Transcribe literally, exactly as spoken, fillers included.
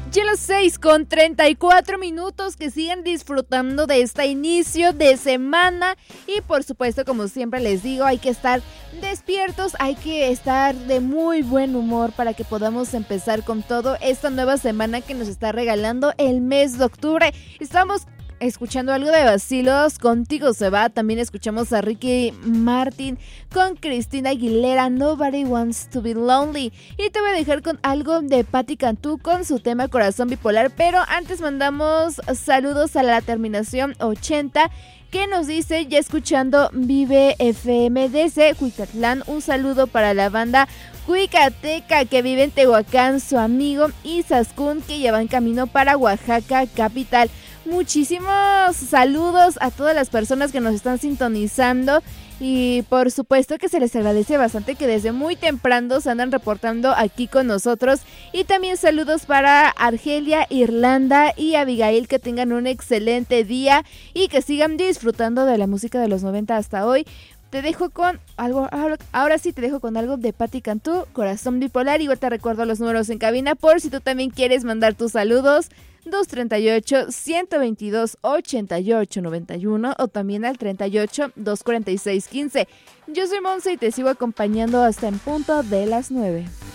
Ya los seis con treinta y cuatro minutos, que sigan disfrutando de este inicio de semana y por supuesto, como siempre les digo, hay que estar despiertos, hay que estar de muy buen humor para que podamos empezar con todo esta nueva semana que nos está regalando el mes de octubre. Estamos escuchando algo de Vacilos, Contigo se va. También escuchamos a Ricky Martin con Cristina Aguilera, Nobody Wants to Be Lonely. Y te voy a dejar con algo de Patti Cantú con su tema Corazón Bipolar. Pero antes mandamos saludos a la terminación ochenta, que nos dice, ya escuchando Vive F M desde Cuicatlán. Un saludo para la banda Cuicateca que vive en Tehuacán, su amigo Isaskun, que ya va en camino para Oaxaca capital. Muchísimos saludos a todas las personas que nos están sintonizando y por supuesto que se les agradece bastante que desde muy temprano se andan reportando aquí con nosotros. Y también saludos para Argelia, Irlanda y Abigail, que tengan un excelente día y que sigan disfrutando de la música de los noventa hasta hoy. Te dejo con algo, ahora, ahora sí te dejo con algo de Patti Cantú, Corazón Bipolar. Igual te recuerdo los números en cabina por si tú también quieres mandar tus saludos. dos treinta y ocho, ciento veintidós, ochenta y ocho noventa y uno o también al treinta y ocho, doscientos cuarenta y seis, quince. Yo soy Monse y te sigo acompañando hasta en punto de las nueve.